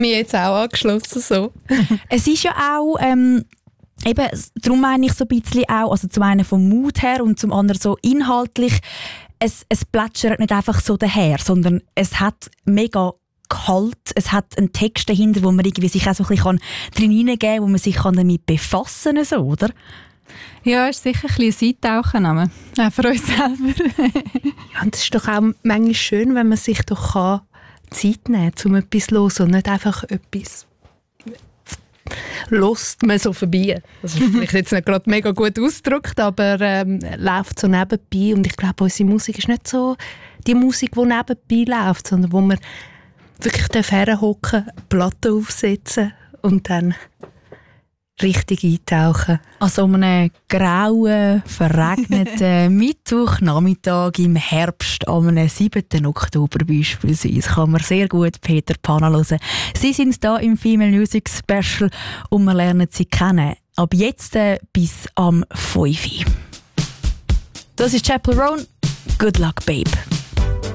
Mir jetzt auch angeschlossen so. Es ist ja auch, eben, darum meine ich so ein bisschen auch, also zum einen vom Mut her und zum anderen so inhaltlich, es plätschert nicht einfach so daher, sondern es hat mega Gehalt, es hat einen Text dahinter, wo man irgendwie sich auch so ein bisschen drin hineingeben kann, wo man sich damit befassen kann, so, oder? Ja, ist sicher ein bisschen ein Eintauchen, auch für uns selber. Ja, und es ist doch auch manchmal schön, wenn man sich doch Zeit nehmen kann, um etwas zu hören und nicht einfach etwas hört man so vorbei. Das ist vielleicht jetzt nicht gerade mega gut ausgedrückt, aber läuft so nebenbei. Und ich glaube, unsere Musik ist nicht so die Musik, die nebenbei läuft, sondern wo man wirklich herhocken, Platte aufsetzen und dann richtig eintauchen. Also um einen grauen, verregneten Mittwochnachmittag im Herbst, am 7. Oktober beispielsweise, kann man sehr gut Peter Pana hören. Sie sind da im Female Music Special und wir lernen sie kennen. Ab jetzt bis am 5. Das ist Chappell Roan. Good luck, Babe.